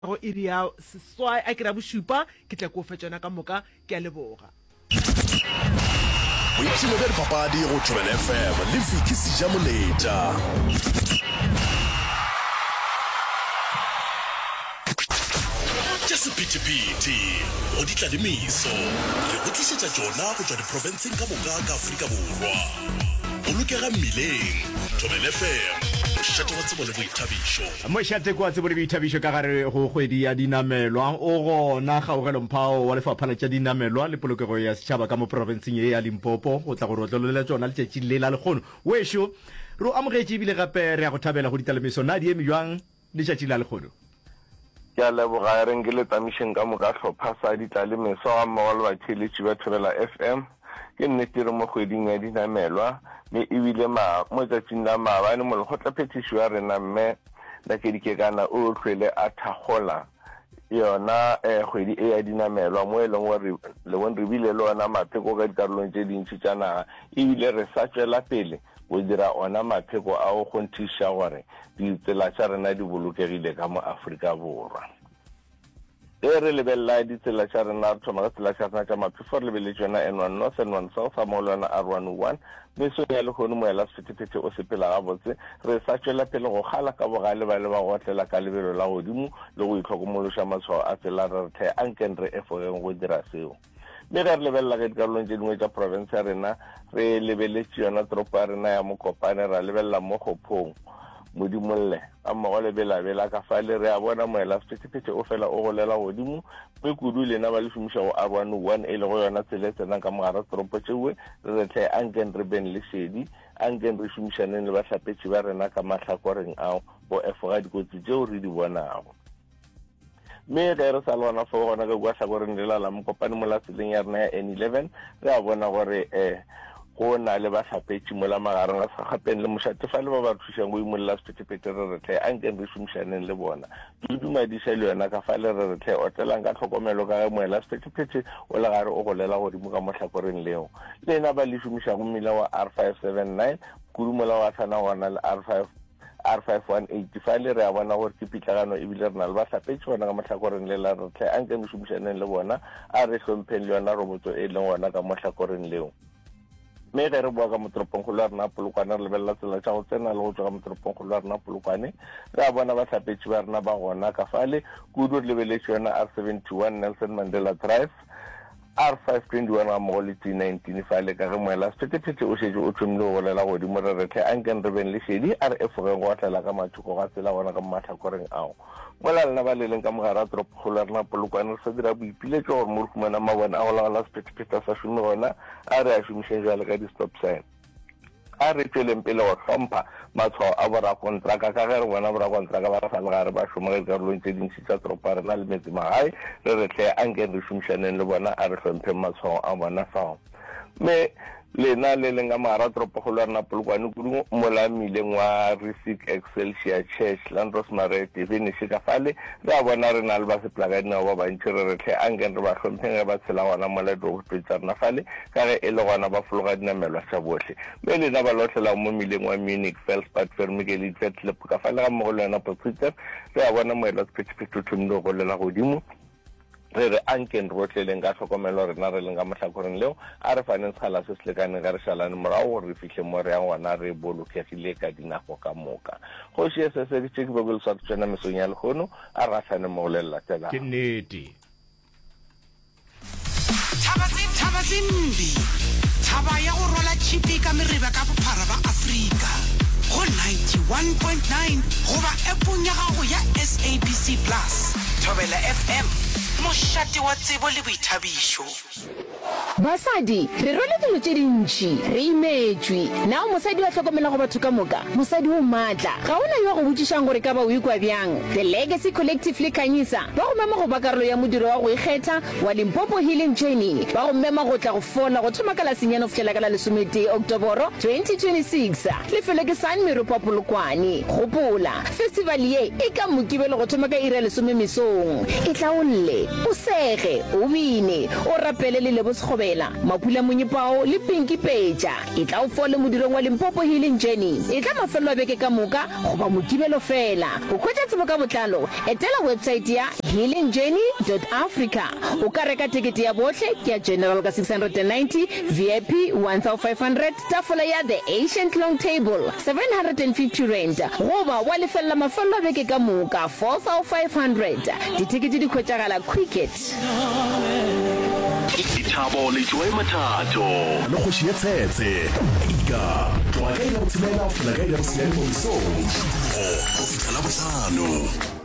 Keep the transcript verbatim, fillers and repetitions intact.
go iri ya seswai a kira bošupa ke tla ko fetšana ka moka ke a leboga boipshino bja dipapadi go Thobela F M le Viki Sejamoleta. tša sephethephethe go di tlalemiso re go tlišetša tšona go tšwa diprofenseng ka moka ka Afrika Borwa. Bolokega mmileng Thobela F M, mošate wa tsebo le boithabišo. Mošate kwa tsebo le boithabišo ka gare go kgwedi ya dinamelwa o gona kgaogelo mphao wa lefapha la tša dinamelwa le polokego ya setšhaba ka mo profenseng ye ya Limpopo go tla gore o tlolela tsona letšatši le la lekgono wešo re o amogetše ebile gape re ya go thabela go ditalemiso na di eme bjang letšatši la lekgono. Ke a leboga re nke le tamišeng ka moka hlopha sa ditlalemeso ga mmogo le batheeletši ba Thobela F M. Ke nnete re mo kgweding ya dinamelwa mme ebile mo tsatsing la maabane molekgotlaphethiši wa rena mme Nakedikekana o hlwele a thakgola yona kgwedi e ya dinamelwa mo e leng gore le bone re bile le ona mapheko ka dikarolong tše dintši tša naga ebile re sa tšwela pele go dira ona mapheko a go kgonthiša gore ditsela tša rena di bolokegile ka mo Afrika Borwa. e re lebelela ditsela tša rena re thoma ka tsela tša rena tša maphefo re lebeletše yona N one North N one South a moolwana R one oh one meso ya lekgono moela sephethephethe o sepela gabotse re sa tšwela pele go kgala ka bogale ba le ba gotlela ka lebelo la godimo le go itlhokomološa matshwao a tsela re re the a nkeng re efogeng go dira seo. mme ge re lebelela ka dikarolong tše dingwe tša province ya rena re lebeletše yona toropo ya rena ya Mokopane ra lebelela mo Kgophong modimolle a mmogo le belabela ka fale re a bona moela sephethephethe o fela o golela godimo mme kudu lena ba le šomiša go R one oh one e le go yona tsela e tsenang ka mogara toropo tšeue re re tle a nkeng re ben le šedi a nkeng re šomišaneng le bahlapetši ba rena ka mahlakoreng ao go efoga dikotsi tšeo re di bonago. mme ge re sa le gona fo gona ka kua hlakoreng le la la Mokopane mo la tseleng ya rena ya N eleven re a bona gore um go na le bahlapetši mo la magareng a sa gapeng le mošatefa le ba ba thušang go imolela sephethephethe re re tle a nkeng re šomišaneng le bona le dumadiša le yona ka fale re re tle otlelang ka tlhokomelo ka ge moela sephethephethe o le gare o golela godimo ka mohlakoreng leo le ena ba le šomišago mmila wa R five seven nine kudu mola wa tshwana gona le R five R five one eight fale re a bona gore ke pitlagano ebile re na le bahlapetši gona ka mohlakoreng le la re tle a nkeng re šomišaneng le bona a re hlompheng le yona robotso e leng gona ka mohlakoreng leo. mme ge re boa ka motoropongkgolo ya rena Polokwane re lebelela tsela tša go tsena le go tswa ka motoropongkgolo ya rena Polokwane re a bona bahlapetši ba rena ba gona ka fale kudu re lebeletše yona R seventy-one Nelson Mandela Drive R five twenty-one ga mmogo le T nineteen fale ka ge moela sephethephethe o šetše o thomile go golela godimo re re tle a nkeng re ben le šedi a re efogeng go otlela ka mathoko ga tsela gona ka mahlakoreng ao mola lena ba le leng ka mogara a toropokgolo ya rena Polokwane re sa dira boipiletšo gore mo re fumana mabone a go laola sephethephethe a sa šome gona a re a šomišeng jale ka di-stop sign a re tšweleng pele go hlompha matshwao a borakontraka ka ge re bona borakontraka ba re sa le gare ba šoma ka dikarolong tše dintši tša toropo ya rena le metsi magae re re tle a nkeng re šomišaneng le bona a re hlompheng matshwao a bona fao. mme lena le leng ka mogara toropokgolo ya rena Polokwane kudu mola mmileng wa Risic Excelsior Church Landros Mare Diviniše ka fale re a bona re na le ba sepela ka dinao ba bantši re re tle a nkeng re ba hlompheng ge ba tshela gona mola diogoto tša rena fale ka ge e le gona ba fologa dinamelwa tša bohle mme lena ba lotlela mo mmileng wa Munich Felspad Vermigeli Vetlep ka fale ga mmogo le yona Potgieter re a bona moela sephethephethe o thomile go golela godimo re re a nkeng re otleleng ka tlhokomelo rena re leng ka mohlakoreng leo a re faneng sekgala se se lekaneng ga re šalane morago gore re fitlhe mo re yang gona re bolokegile ka dinako ka moka kgoši e seseditše ke bego le sa tsena mesong ya lekgono a re a tlhane mo go le latelang ke nnete thabatsembi thaba ya go rola tšhipi ka mereba ka bophara ba Afrika go ninety-one point nine goba epong ya gago ya S A B C plus Thobela F M mošate wa tsebo le boithabišo. basadi re role dilo tše dintši re imetšwe nao mosadi wa hlokomela go batho ka moka mosadi o maatla ga ona yo go botšišang gore ka ba o ikwa bjang. The Legacy Collective le Kanyisa ba go mema go ba karolo ya modiro wa go ikgetha wa Limpopo Healing Journey ba go mema go tla go fola go thoma ka la senyano go fihlela ka la lesomete Oktoboro twenty twenty-six lefelo ke San Meropa Polokwane. Gopola festival ye e ka mokibelo go thoma ka ira lesome mesong e tla olle o sege o bine o rapele le lebo sekgobe Thobela, Mapula Munyipao le Pinky Peja. E tla o fole modirong wa Limpopo Healing Journey. E tla mafelo a beke ka moka go ba mokibelo fela. Go khwetsa tsebo ka botlalo etela website ya healing journey dot africa. O ka reka tikete ya botlhe ke ya general ka six hundred ninety, V I P one thousand five hundred, tafola ya the ancient long table seven hundred fifty rand. Goba wa lefella mafelo a beke ka moka four thousand five hundred. Ditikete di khwetsagala cricket. Ithabo le Joy Mathato lo go shietsetse ika twa ka ile go tsimela go fela ka ile go sele mo so go fitla la botlhano.